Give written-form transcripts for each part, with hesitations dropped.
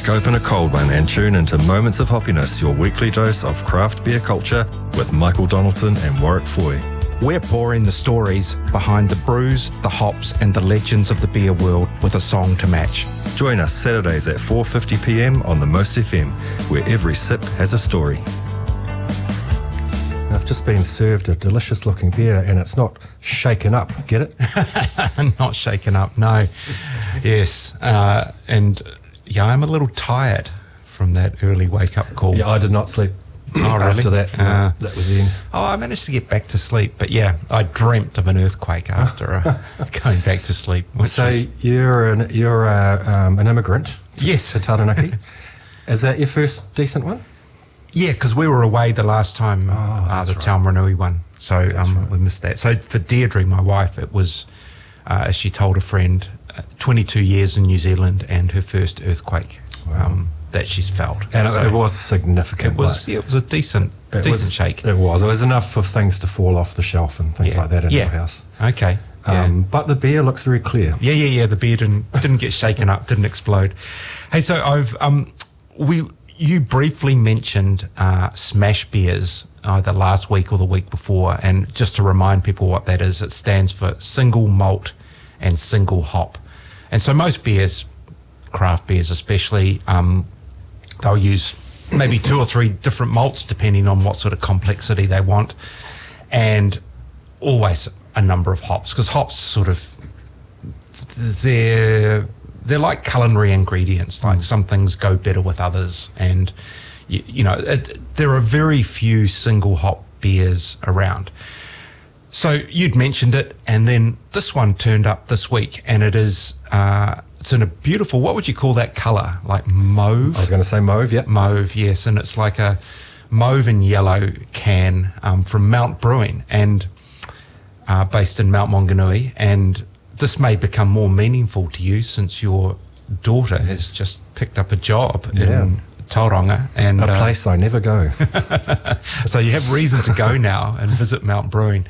Crack open a cold one and tune into Moments of Hoppiness, your weekly dose of craft beer culture with Michael Donaldson and Warwick Foy. We're pouring the stories behind the brews, the hops and the legends of the beer world with a song to match. Join us Saturdays at 4:50 p.m. on the Most FM, where every sip has a story. I've just been served a delicious looking beer and it's not shaken up, get it? Not shaken up, no. Yes, and yeah, I'm a little tired from that early wake up call. Yeah, I did not sleep after that. That was the end. Oh, I managed to get back to sleep, but yeah, I dreamt of an earthquake after going back to sleep. So you're an immigrant yes, to Taranaki. Is that your first decent one? Yeah, because we were away the last time, the right. Taumarunui one. So we missed that. So for Deirdre, my wife, it was, as she told a friend, 22 years in New Zealand and her first earthquake that she's felt. And it was significant. It was a decent shake. It was enough for things to fall off the shelf and things like that in our house. Okay. But the beer looks very clear. Yeah. The beer didn't get shaken up, didn't explode. Hey, so you briefly mentioned smash beers either last week or the week before, and just to remind people what that is, it stands for single malt and single hop. And so most beers, craft beers especially, they'll use maybe 2 or 3 different malts depending on what sort of complexity they want, and always a number of hops, because hops sort of, they're like culinary ingredients. Like some things go better with others, and there are very few single hop beers around. So you'd mentioned it, and then this one turned up this week, and it is it's in a beautiful, what would you call that colour? Like mauve? I was going to say mauve, yeah. Mauve, yes, and it's like a mauve and yellow can from Mount Brewing, and based in Mount Maunganui, and this may become more meaningful to you since your daughter has just picked up a job in Tauranga. And a place I never go. So you have reason to go now and visit Mount Brewing.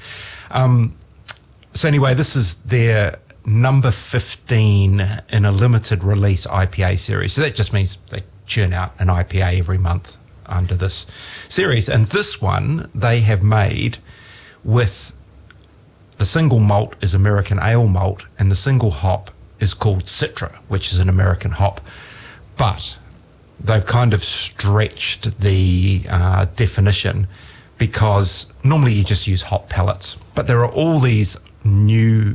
So anyway, this is their number 15 in a limited release IPA series. So that just means they churn out an IPA every month under this series. And this one they have made with... The single malt is American ale malt, and the single hop is called Citra, which is an American hop. But they've kind of stretched the definition, because normally you just use hop pellets, but there are all these new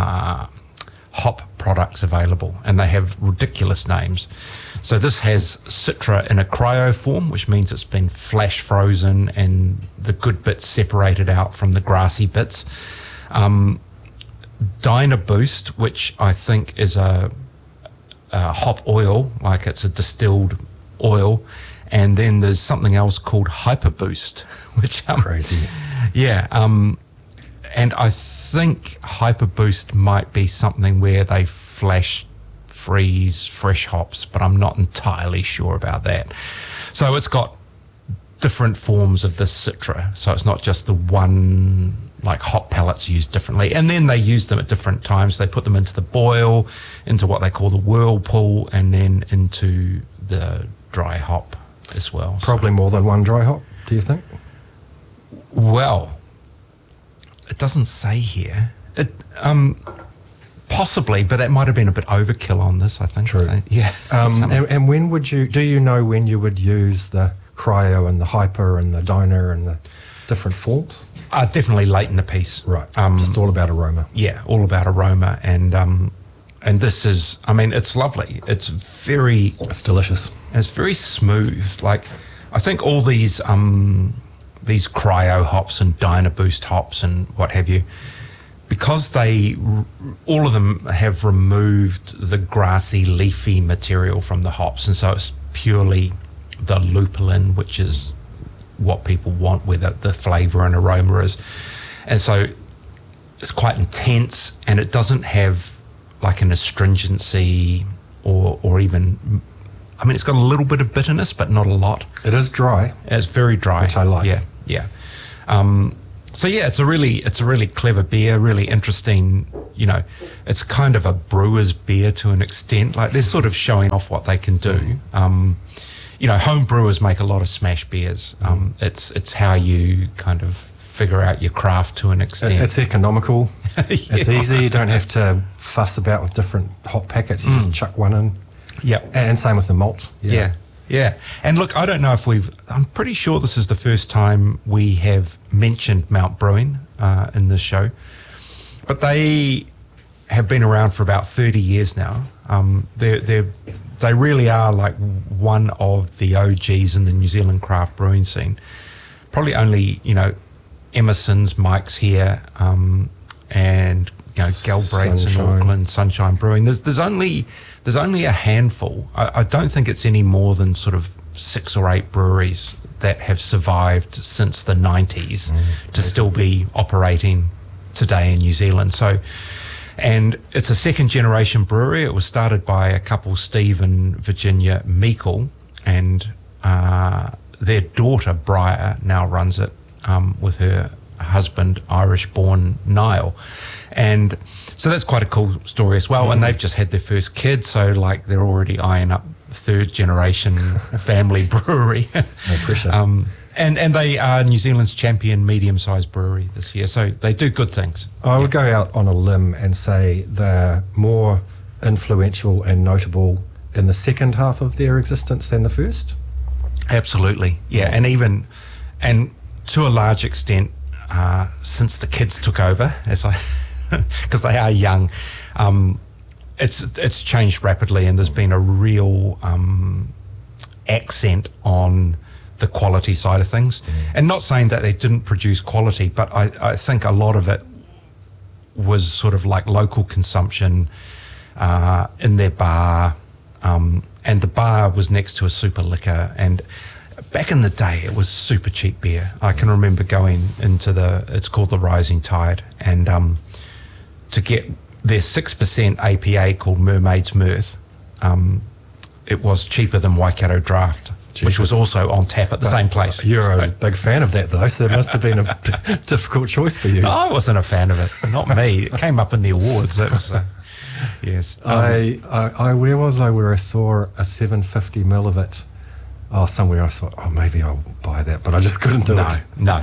hop products available, and they have ridiculous names. So this has Citra in a cryo form, which means it's been flash frozen and the good bits separated out from the grassy bits. Dyna Boost, which I think is a hop oil, like it's a distilled oil, and then there's something else called Hyper Boost, which crazy. Yeah, and I think Hyper Boost might be something where they flash freeze fresh hops, but I'm not entirely sure about that. So it's got different forms of this Citra, so it's not just the one. Like hop pellets used differently, and then they use them at different times. They put them into the boil, into what they call the whirlpool, and then into the dry hop as well. Probably more than one dry hop, do you think? Well, it doesn't say here. It possibly, but that might have been a bit overkill on this, I think. True. Yeah. And when would you? Do you know when you would use the cryo and the hyper and the Dyna and the different forms? Definitely late in the piece. Right. Just all about aroma. Yeah, all about aroma. And this is, I mean, it's lovely. It's delicious. It's very smooth. Like, I think all these cryo hops and Dyna Boost hops and what have you, because all of them have removed the grassy, leafy material from the hops. And so it's purely the lupulin, which is what people want, where the flavour and aroma is. And so it's quite intense, and it doesn't have like an astringency or even, I mean, it's got a little bit of bitterness, but not a lot. It is dry. It's very dry. Which I like. Yeah. So yeah, it's a really clever beer, really interesting you know, it's kind of a brewer's beer to an extent. Like they're sort of showing off what they can do. You know, home brewers make a lot of smash beers. It's how you kind of figure out your craft to an extent. It's economical. It's easy. You don't have to fuss about with different hop packets. You just chuck one in. Yeah. And same with the malt. Yeah. And look, I don't know if I'm pretty sure this is the first time we have mentioned Mount Brewing in this show. But they have been around for about 30 years now. They really are like one of the OGs in the New Zealand craft brewing scene. Probably only, you know, Emerson's, Mike's here, and, you know, Galbraith's in Auckland, Sunshine Brewing. There's only a handful. I don't think it's any more than sort of 6 or 8 breweries that have survived since the 90s to still be operating today in New Zealand. So, and it's a second generation brewery. It was started by a couple, Steve and Virginia Meikle, and their daughter Briar now runs it with her husband, Irish-born Niall. And so that's quite a cool story as well. And they've just had their first kid, so like they're already eyeing up third generation family brewery. No pressure. And they are New Zealand's champion medium-sized brewery this year, so they do good things. I would go out on a limb and say they're more influential and notable in the second half of their existence than the first. Absolutely, yeah. And to a large extent, since the kids took over, because they are young, it's changed rapidly, and there's been a real accent on the quality side of things. And not saying that they didn't produce quality, but I think a lot of it was sort of like local consumption in their bar, and the bar was next to a super liquor. And back in the day, it was super cheap beer. I can remember going into it's called the Rising Tide, and to get their 6% APA called Mermaid's Mirth, it was cheaper than Waikato Draft, which was also on tap at the same place. You're a big fan of that, though, so it must have been a difficult choice for you. No, I wasn't a fan of it. Not me. It came up in the awards. That was yes. Where was I where I saw a 750ml of it? Oh, somewhere I thought, maybe I'll buy that, but I just couldn't do it. No.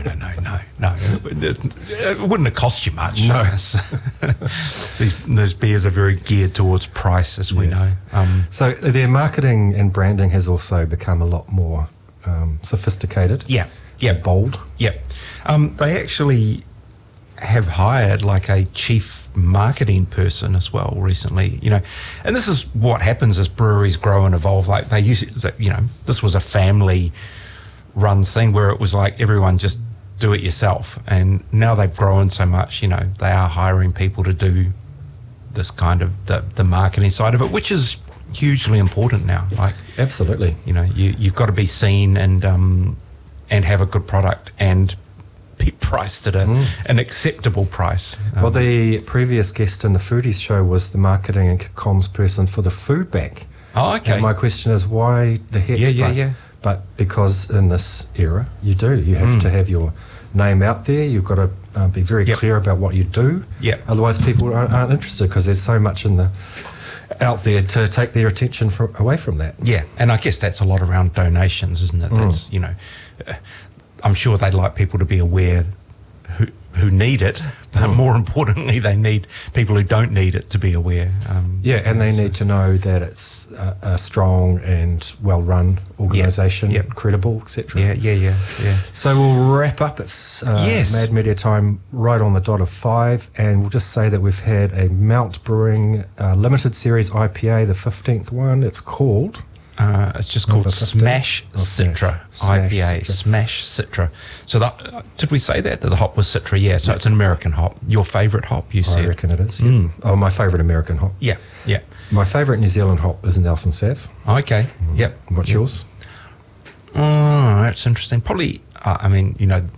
It wouldn't have cost you much. No. These beers are very geared towards price, as we know. So their marketing and branding has also become a lot more sophisticated. Yeah. Bold. Yeah. They actually have hired like a chief marketing person as well recently, you know, and this is what happens as breweries grow and evolve. Like they used to, you know, this was a family run thing where it was like everyone just do it yourself, and now they've grown so much, you know, they are hiring people to do this kind of the marketing side of it, which is hugely important now. Like absolutely, you know, you've got to be seen and have a good product and be priced at an acceptable price. Well, the previous guest in the Foodies show was the marketing and comms person for the Food Bank. Oh, okay. And my question is, why the heck? Yeah. But because in this era, you have to have your name out there. You've got to be very clear about what you do. Yeah. Otherwise, people aren't interested because there's so much out there to take their attention away from that. Yeah, and I guess that's a lot around donations, isn't it? That's, you know, I'm sure they'd like people to be aware who need it, but more importantly, they need people who don't need it to be aware. And they need to know that it's a strong and well-run organisation, credible, etc. Yeah. So we'll wrap up. It's Mad Media time right on the dot of 5, and we'll just say that we've had a Mount Brewing limited series IPA, the 15th one. It's called... it's just called Smash Citra IPA. Smash Citra. So did we say that the hop was Citra? Yeah. So it's an American hop. Your favourite hop? You said. I reckon it is. Yeah. Oh, my favourite American hop. Yeah. My favourite New Zealand hop is Nelson Sav. Okay. Yep. What's yours? That's interesting. Probably. I mean, you know,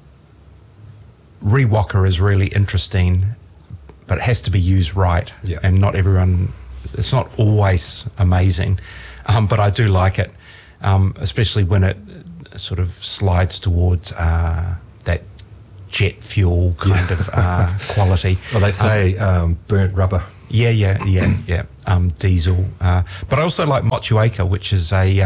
Rewalker is really interesting, but it has to be used right. Yeah. And not everyone. It's not always amazing. But I do like it, especially when it sort of slides towards that jet fuel kind of quality. Well, they say burnt rubber. Yeah. Diesel. But I also like Motueka, which is a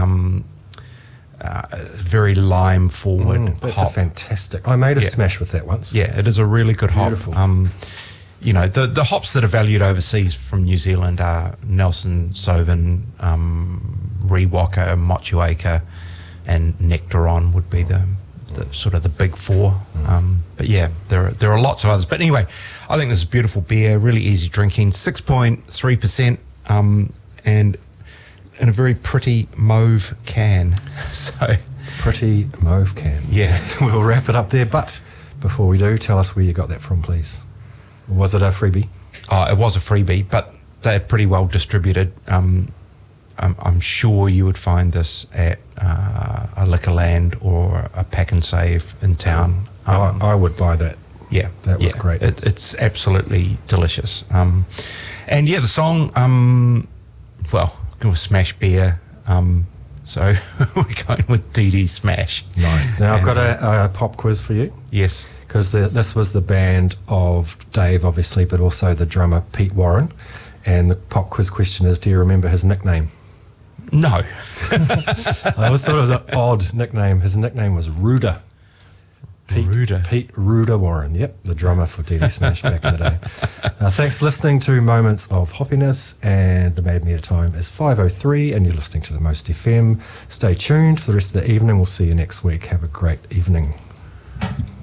very lime forward That's hop. a fantastic. I made a smash with that once. Yeah, it is a really good Beautiful. hop. You know, the hops that are valued overseas from New Zealand are Nelson Sauvin, Rewalker, Motueka, and Nectaron would be the sort of the big four. But yeah, there are lots of others. But anyway, I think this is beautiful beer, really easy drinking, 6.3%, and in a very pretty mauve can. So Pretty mauve can. Yes. We'll wrap it up there. But before we do, tell us where you got that from, please. Was it a freebie? it was a freebie, but they're pretty well distributed. I'm sure you would find this at a Liquorland or a Pack and Save in town. I would buy that. Yeah, that was great. It's absolutely delicious. And yeah, the song, well, go with Smash Beer. So we're going with DD Smash. Nice. Now I've got a pop quiz for you. Yes. Because this was the band of Dave, obviously, but also the drummer Pete Warren. And the pop quiz question is, do you remember his nickname? No. I always thought it was an odd nickname. His nickname was Ruder. Pete Ruder Warren. Yep, the drummer for DD Smash back in the day. Thanks for listening to Moments of Hoppiness, and the Mad Meter time is 5:03, and you're listening to the Most FM. Stay tuned for the rest of the evening. We'll see you next week. Have a great evening.